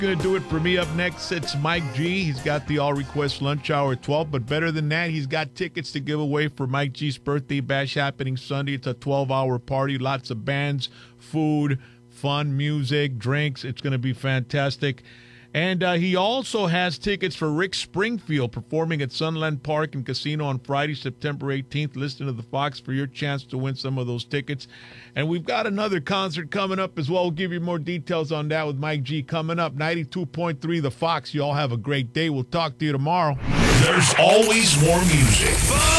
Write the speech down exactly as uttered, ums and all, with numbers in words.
going to do it for me. Up next, it's Mike G. He's got the all-request lunch hour at twelve, but better than that, he's got tickets to give away for Mike G's birthday bash happening Sunday. It's a twelve-hour party, lots of bands, food, fun, music, drinks. It's going to be fantastic. And uh, he also has tickets for Rick Springfield performing at Sunland Park and Casino on Friday, September eighteenth. Listen to the Fox for your chance to win some of those tickets. And we've got another concert coming up as well. We'll give you more details on that with Mike G coming up. ninety-two point three The Fox. You all have a great day. We'll talk to you tomorrow. There's always more music.